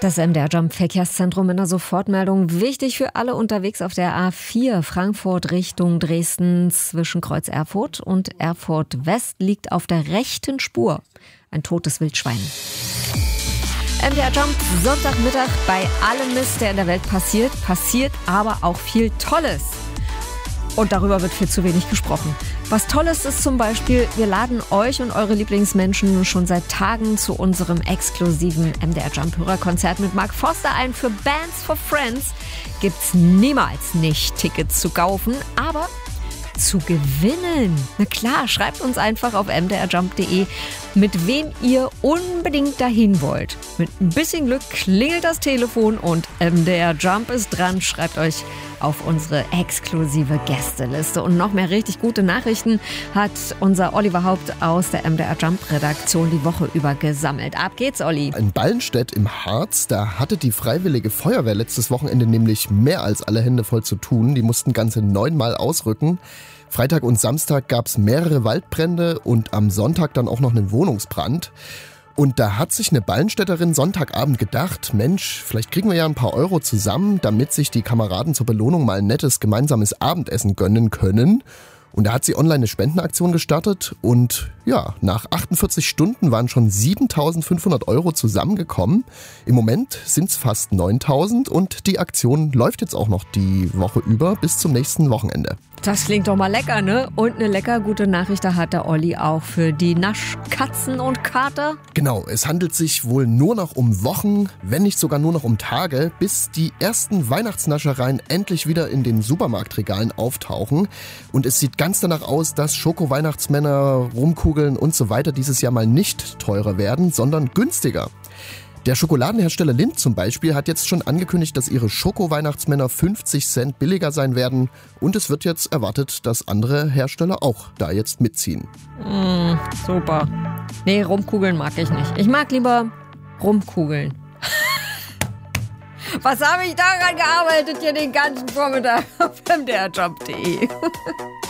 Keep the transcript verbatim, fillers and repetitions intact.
Das M D R Jump Verkehrszentrum in der Sofortmeldung. Wichtig für alle unterwegs auf der A vier Frankfurt Richtung Dresden zwischen Kreuz Erfurt und Erfurt West liegt auf der rechten Spur ein totes Wildschwein. M D R Jump Sonntagmittag. Bei allem Mist, der in der Welt passiert, passiert aber auch viel Tolles. Und darüber wird viel zu wenig gesprochen. Was Tolles ist zum Beispiel, wir laden euch und eure Lieblingsmenschen schon seit Tagen zu unserem exklusiven M D R Jump Hörerkonzert mit Mark Forster ein. Für Bands for Friends gibt's niemals nicht Tickets zu kaufen, aber zu gewinnen. Na klar, schreibt uns einfach auf m d r jump punkt d e, mit wem ihr unbedingt dahin wollt. Mit ein bisschen Glück klingelt das Telefon und M D R Jump ist dran. Schreibt euch auf unsere exklusive Gästeliste. Und noch mehr richtig gute Nachrichten hat unser Oliver Haupt aus der M D R Jump Redaktion die Woche über gesammelt. Ab geht's, Olli. In Ballenstedt im Harz, da hatte die Freiwillige Feuerwehr letztes Wochenende nämlich mehr als alle Hände voll zu tun. Die mussten ganze neunmal ausrücken. Freitag und Samstag gab's mehrere Waldbrände und am Sonntag dann auch noch einen Wohnungsbrand. Und da hat sich eine Ballenstädterin Sonntagabend gedacht, Mensch, vielleicht kriegen wir ja ein paar Euro zusammen, damit sich die Kameraden zur Belohnung mal ein nettes gemeinsames Abendessen gönnen können. Und da hat sie online eine Spendenaktion gestartet und ja, nach achtundvierzig Stunden waren schon siebentausendfünfhundert Euro zusammengekommen. Im Moment sind es fast neuntausend und die Aktion läuft jetzt auch noch die Woche über bis zum nächsten Wochenende. Das klingt doch mal lecker, ne? Und eine lecker gute Nachricht, da hat der Olli auch für die Naschkatzen und Kater. Genau, es handelt sich wohl nur noch um Wochen, wenn nicht sogar nur noch um Tage, bis die ersten Weihnachtsnaschereien endlich wieder in den Supermarktregalen auftauchen. Und es sieht ganz danach aus, dass Schoko-Weihnachtsmänner, Rumkugeln und so weiter dieses Jahr mal nicht teurer werden, sondern günstiger. Der Schokoladenhersteller Lindt zum Beispiel hat jetzt schon angekündigt, dass ihre Schoko-Weihnachtsmänner fünfzig Cent billiger sein werden. Und es wird jetzt erwartet, dass andere Hersteller auch da jetzt mitziehen. Mm, super. Nee, Rumkugeln mag ich nicht. Ich mag lieber Rumkugeln. Was habe ich daran gearbeitet hier den ganzen Vormittag auf m d r jump punkt d e?